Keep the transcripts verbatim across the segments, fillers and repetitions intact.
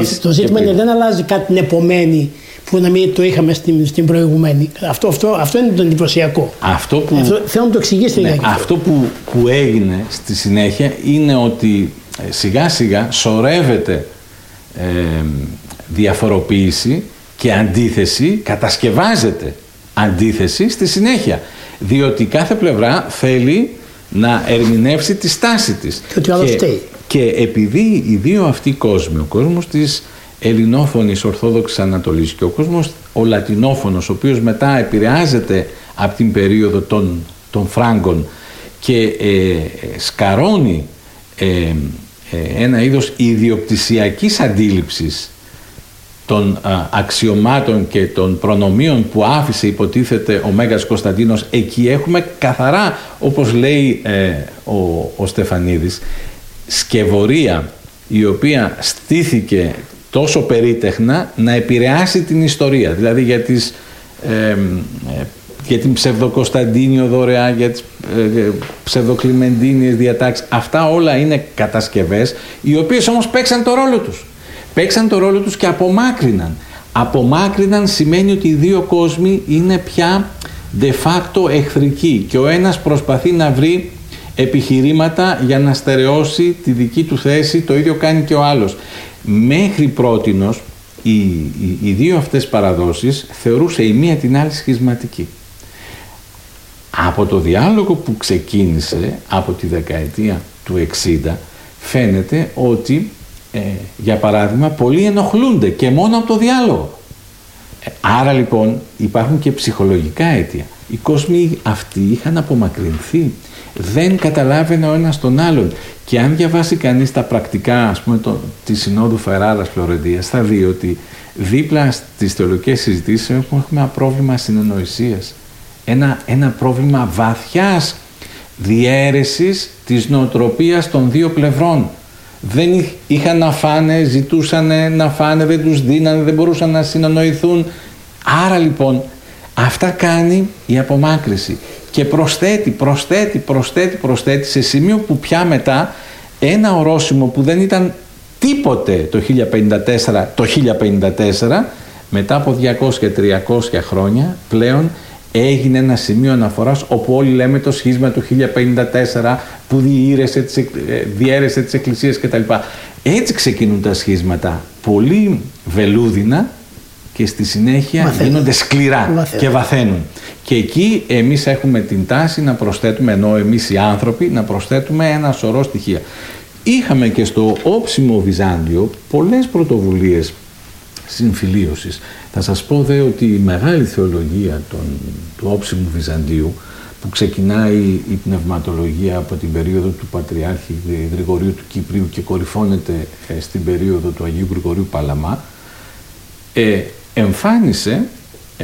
Το ζήτημα είναι δεν αλλάζει κάτι την επομένη που να μην το είχαμε στην, στην προηγούμενη. Αυτό, αυτό, αυτό είναι το εντυπωσιακό. Αυτό που, αυτό, θέλω να το εξηγήσετε. Ναι, αυτό που, που έγινε στη συνέχεια είναι ότι σιγά σιγά σωρεύεται ε, διαφοροποίηση και αντίθεση, κατασκευάζεται αντίθεση στη συνέχεια. Διότι κάθε πλευρά θέλει να ερμηνεύσει τη στάση της. Και ότι άλλο φταίει. Και επειδή οι δύο αυτοί κόσμοι, ο κόσμος της ελληνόφωνης Ορθόδοξης Ανατολής και ο κόσμος ο λατινόφωνος, ο οποίος μετά επηρεάζεται από την περίοδο των, των Φράγκων και ε, σκαρώνει ε, ε, ένα είδος ιδιοκτησιακής αντίληψης των α, αξιωμάτων και των προνομίων που άφησε υποτίθεται ο Μέγας Κωνσταντίνος. Εκεί έχουμε καθαρά, όπως λέει ε, ο, ο Στεφανίδης, σκευωρία η οποία στήθηκε τόσο περίτεχνα να επηρεάσει την ιστορία. Δηλαδή για, τις, ε, ε, για την ψευδοκωνσταντίνιο δωρεά, για τις ε, ψευδοκλιμεντίνιες διατάξεις. Αυτά όλα είναι κατασκευές, οι οποίες όμως παίξαν το ρόλο τους. Παίξαν το ρόλο τους και απομάκρυναν. Απομάκρυναν σημαίνει ότι οι δύο κόσμοι είναι πια de facto εχθρικοί και ο ένας προσπαθεί να βρει επιχειρήματα για να στερεώσει τη δική του θέση, το ίδιο κάνει και ο άλλος. Μέχρι πρότινος οι, οι, οι δύο αυτές παραδόσεις θεωρούσε η μία την άλλη σχισματική. Από το διάλογο που ξεκίνησε από τη δεκαετία του εξήντα φαίνεται ότι ε, για παράδειγμα πολλοί ενοχλούνται και μόνο από το διάλογο. Ε, άρα λοιπόν υπάρχουν και ψυχολογικά αίτια. Οι κόσμοι αυτοί είχαν απομακρυνθεί, δεν καταλάβαινε ο ένας τον άλλον. Και αν διαβάσει κανείς τα πρακτικά, ας πούμε, το, της Συνόδου Φεράρας Φλωρεντίας, θα δει ότι δίπλα στις θεολογικές συζητήσεις έχουμε ένα πρόβλημα συνεννοησίας. Ένα, ένα πρόβλημα βαθιάς διαίρεσης της νοοτροπίας των δύο πλευρών. Δεν είχαν να φάνε, ζητούσαν να φάνε, δεν τους δίνανε, δεν μπορούσαν να συνεννοηθούν. Άρα λοιπόν αυτά κάνει η απομάκρυση. Και προσθέτει, προσθέτει, προσθέτει, προσθέτει σε σημείο που πια μετά ένα ορόσημο που δεν ήταν τίποτε το χίλια πενήντα τέσσερα, το χίλια πενήντα τέσσερα, μετά από διακόσια τριακόσια χρόνια πλέον έγινε ένα σημείο αναφοράς όπου όλοι λέμε το σχίσμα του χίλια πενήντα τέσσερα που διήρεσε τις, διέρεσε τις εκκλησίες κτλ. Έτσι ξεκινούν τα σχίσματα, πολύ βελούδινα και στη συνέχεια βαθαίνουν. Γίνονται σκληρά βαθαίνουν. Και βαθαίνουν. Και εκεί εμείς έχουμε την τάση να προσθέτουμε, ενώ εμείς οι άνθρωποι, να προσθέτουμε ένα σωρό στοιχεία. Είχαμε και στο όψιμο Βυζάντιο πολλές πρωτοβουλίες συμφιλίωσης. Θα σας πω δε ότι η μεγάλη θεολογία των, του όψιμου Βυζαντίου, που ξεκινάει η πνευματολογία από την περίοδο του Πατριάρχη Γρηγορίου του Κυπρίου και κορυφώνεται ε, στην περίοδο του Αγίου Γρηγορίου Παλαμά, ε, εμφάνισε ε,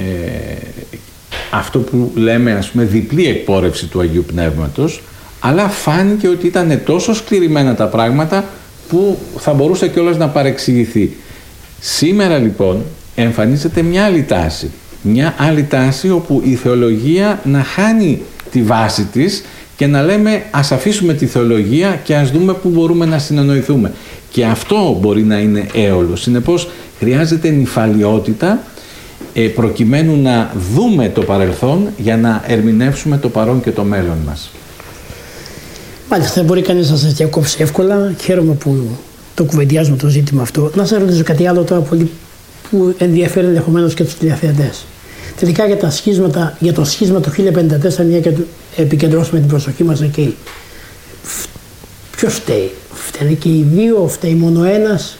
αυτό που λέμε, ας πούμε, διπλή εκπόρευση του Αγίου Πνεύματος, αλλά φάνηκε ότι ήταν τόσο σκληρημένα τα πράγματα που θα μπορούσε κιόλας να παρεξηγηθεί. Σήμερα λοιπόν εμφανίζεται μια άλλη τάση. Μια άλλη τάση όπου η θεολογία να χάνει τη βάση της και να λέμε ας αφήσουμε τη θεολογία και ας δούμε πού μπορούμε να συνεννοηθούμε. Και αυτό μπορεί να είναι έολο. Συνεπώς χρειάζεται νηφαλιότητα ε, προκειμένου να δούμε το παρελθόν για να ερμηνεύσουμε το παρόν και το μέλλον μας. Μάλιστα, δεν μπορεί κανείς να σας διακόψει εύκολα. Χαίρομαι που το κουβεντιάζουμε το ζήτημα αυτό. Να σας ρωτήσω κάτι άλλο τώρα πολύ που ενδιαφέρει ενδεχομένως και τους τηλεθεατές. Τελικά για, τα σχίσματα, για το σχίσμα του χίλια πενήντα τέσσερα, μια και επικεντρώσουμε την προσοχή μας εκεί. Ποιος φταίει? Φταίνε και οι δύο, φταίει μόνο ένας?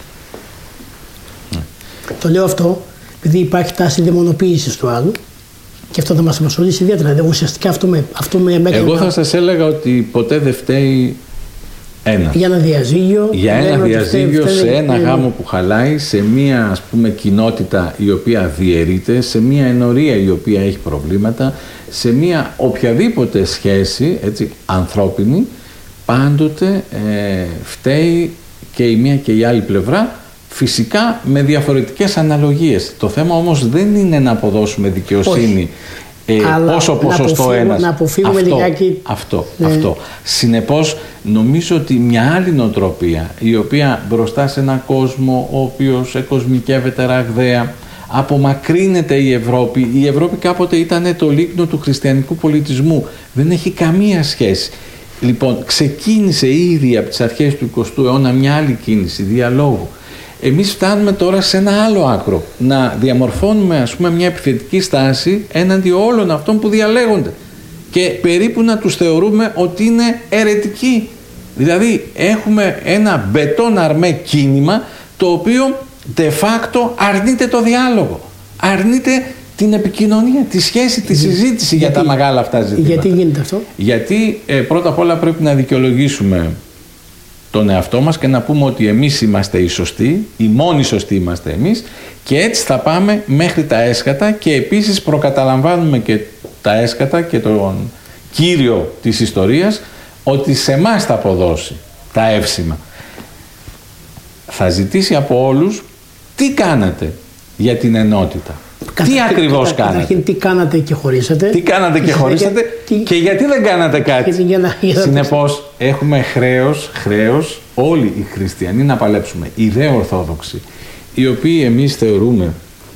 Mm. Το λέω αυτό επειδή υπάρχει τάση δαιμονοποίησης του άλλου και αυτό θα μας απασχολήσει ιδιαίτερα. Δηλαδή, ουσιαστικά αυτό με, αυτό με έκανε. Εγώ θα σας έλεγα ότι ποτέ δεν φταίει ένα. Για ένα διαζύγιο. Για ένα διαζύγιο φταίει, φταίει, σε ένα φταίει, γάμο που χαλάει, σε μία, ας πούμε, κοινότητα η οποία διαιρείται, σε μία ενορία η οποία έχει προβλήματα, σε μία οποιαδήποτε σχέση, έτσι, ανθρώπινη, πάντοτε ε, φταίει και η μία και η άλλη πλευρά, φυσικά με διαφορετικές αναλογίες. Το θέμα όμως δεν είναι να αποδώσουμε δικαιοσύνη. Όχι. Ε, πόσο ποσοστό ένας. Να αποφύγουμε αυτό, λιγάκι. Αυτό, ναι. αυτό. Συνεπώς, νομίζω ότι μια άλλη νοοτροπία, η οποία μπροστά σε έναν κόσμο ο οποίος εκοσμικεύεται ραγδαία, απομακρύνεται η Ευρώπη. Η Ευρώπη κάποτε ήταν το λίκνο του χριστιανικού πολιτισμού. Δεν έχει καμία σχέση. Λοιπόν, ξεκίνησε ήδη από τις αρχές του εικοστού αιώνα μια άλλη κίνηση διαλόγου. Εμείς φτάνουμε τώρα σε ένα άλλο άκρο, να διαμορφώνουμε, ας πούμε, μια επιθετική στάση έναντι όλων αυτών που διαλέγονται και περίπου να τους θεωρούμε ότι είναι αιρετικοί. Δηλαδή έχουμε ένα μπετόν αρμέ κίνημα το οποίο de facto αρνείται το διάλογο, αρνείται την επικοινωνία, τη σχέση, τη συζήτηση για, για τα μεγάλα αυτά ζητήματα. Γιατί γίνεται αυτό? Γιατί ε, πρώτα απ' όλα πρέπει να δικαιολογήσουμε τον εαυτό μας και να πούμε ότι εμείς είμαστε οι σωστοί, οι μόνοι σωστοί είμαστε εμείς, και έτσι θα πάμε μέχρι τα έσκατα, και επίσης προκαταλαμβάνουμε και τα έσκατα και τον κύριο της ιστορίας ότι σε εμάς θα αποδώσει τα εύσημα. Θα ζητήσει από όλους τι κάνατε για την ενότητα. Κατα... Τι ακριβώς κατα... κάνατε. Καταρχήν, τι κάνατε και χωρίσατε. Τι κάνατε και χωρίσατε και, και γιατί δεν κάνατε κάτι. Για να... Συνεπώς, έχουμε χρέος, χρέος όλοι οι χριστιανοί να παλέψουμε. Οι δε Ορθόδοξοι, οι οποίοι εμείς θεωρούμε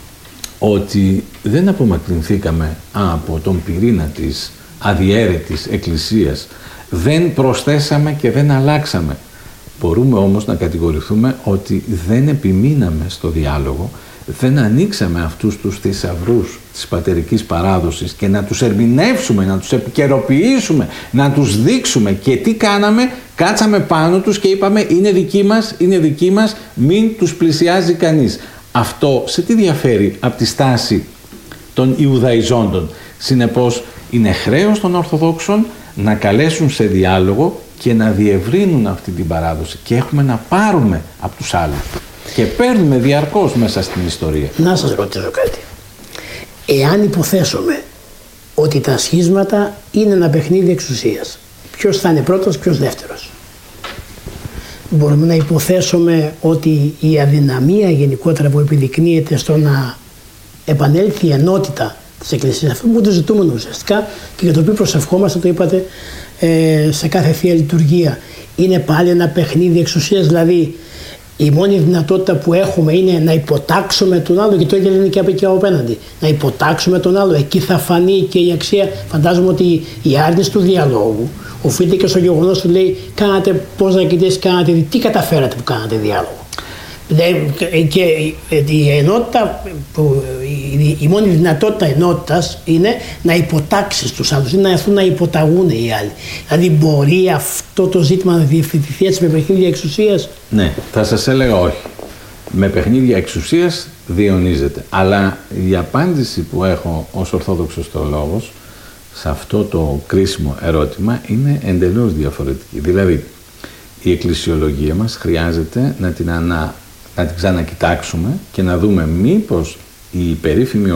ότι δεν απομακρυνθήκαμε από τον πυρήνα της αδιέρετης Εκκλησίας, δεν προσθέσαμε και δεν αλλάξαμε. Μπορούμε όμως να κατηγορηθούμε ότι δεν επιμείναμε στο διάλογο, δεν ανοίξαμε αυτούς τους θησαυρούς της πατερικής παράδοσης και να τους ερμηνεύσουμε, να τους επικαιροποιήσουμε, να τους δείξουμε. Και τι κάναμε? Κάτσαμε πάνω τους και είπαμε είναι δικοί μας, είναι δικοί μας, μην τους πλησιάζει κανείς. Αυτό σε τι διαφέρει από τη στάση των Ιουδαϊζόντων? Συνεπώς είναι χρέος των Ορθοδόξων να καλέσουν σε διάλογο και να διευρύνουν αυτή την παράδοση, και έχουμε να πάρουμε από τους άλλους και παίρνουμε διαρκώς μέσα στην ιστορία. Να σας ρωτήσω κάτι. Εάν υποθέσουμε ότι τα σχίσματα είναι ένα παιχνίδι εξουσίας, ποιος θα είναι πρώτος, ποιος δεύτερος? Μπορούμε να υποθέσουμε ότι η αδυναμία γενικότερα που επιδεικνύεται στο να επανέλθει η ενότητα της Εκκλησίας, αυτό που το ζητούμε ουσιαστικά και για το οποίο προσευχόμαστε, το είπατε, ε, σε κάθε Θεία Λειτουργία, είναι πάλι ένα παιχνίδι εξουσίας? Δηλαδή η μόνη δυνατότητα που έχουμε είναι να υποτάξουμε τον άλλο, και το ίδιο είναι και από εκεί απέναντι. Να υποτάξουμε τον άλλο. Εκεί θα φανεί και η αξία. Φαντάζομαι ότι η άρνηση του διαλόγου οφείλεται και στο γεγονός του λέει: κάνατε, πώς να κοιτήσεις, κάνατε, τι καταφέρατε που κάνατε διάλογο. Και η ενότητα, η μόνη δυνατότητα ενότητας είναι να υποτάξεις τους άλλους, είναι αυτό να υποταγούν οι άλλοι. Δηλαδή μπορεί αυτό το ζήτημα να διευθυνθεί έτσι με παιχνίδια εξουσίας? Ναι, θα σας έλεγα όχι. Με παιχνίδια εξουσίας διαιωνίζεται. Αλλά η απάντηση που έχω ως Ορθόδοξος θεολόγος σε αυτό το κρίσιμο ερώτημα είναι εντελώς διαφορετική. Δηλαδή, η εκκλησιολογία μας χρειάζεται να την, ανα... να την ξανακοιτάξουμε και να δούμε μήπως η περίφημη